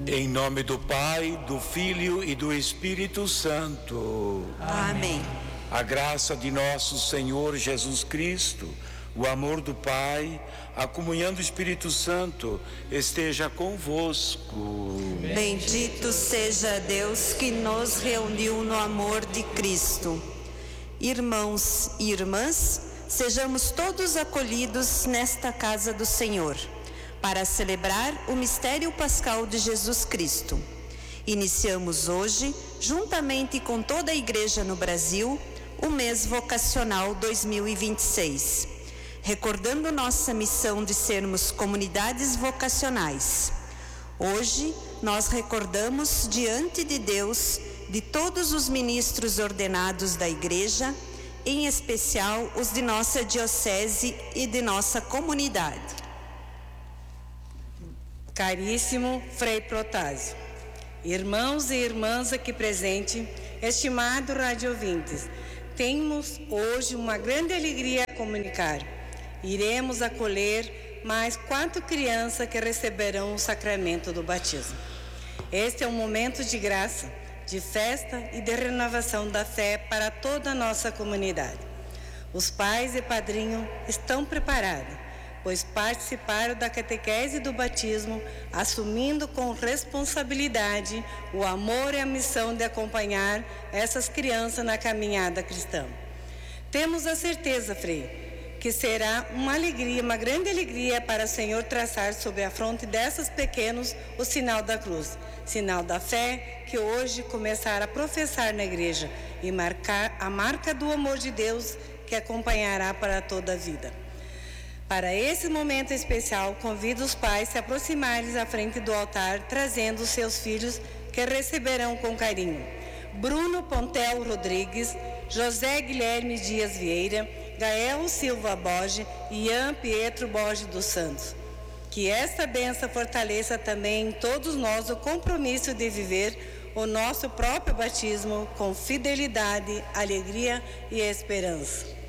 Em nome do Pai, do Filho e do Espírito Santo. Amém. A graça de nosso Senhor Jesus Cristo, o amor do Pai, a comunhão do Espírito Santo esteja convosco. Bendito seja Deus que nos reuniu no amor de Cristo. Irmãos e irmãs, sejamos todos acolhidos nesta casa do Senhor, para celebrar o mistério pascal de Jesus Cristo. Iniciamos hoje, juntamente com toda a Igreja no Brasil, o mês vocacional 2026, recordando nossa missão de sermos comunidades vocacionais. Hoje, nós recordamos diante de Deus de todos os ministros ordenados da Igreja, em especial os de nossa diocese e de nossa comunidade. Caríssimo Frei Protásio, irmãos e irmãs aqui presentes, estimados radiovintes, temos hoje uma grande alegria a comunicar. Iremos acolher mais 4 crianças que receberão o sacramento do batismo. Este é um momento de graça, de festa e de renovação da fé para toda a nossa comunidade. Os pais e padrinhos estão preparados, pois participaram da catequese do batismo, assumindo com responsabilidade o amor e a missão de acompanhar essas crianças na caminhada cristã. Temos a certeza, Frei, que será uma alegria, uma grande alegria para o Senhor traçar sobre a fronte dessas pequenos o sinal da cruz, sinal da fé que hoje começará a professar na igreja e marcar a marca do amor de Deus que acompanhará para toda a vida. Para esse momento especial, convido os pais a se aproximarem à frente do altar, trazendo os seus filhos que receberão com carinho. Bruno Pontel Rodrigues, José Guilherme Dias Vieira, Gael Silva Borges e Ian Pietro Borges dos Santos. Que esta bênção fortaleça também em todos nós o compromisso de viver o nosso próprio batismo com fidelidade, alegria e esperança.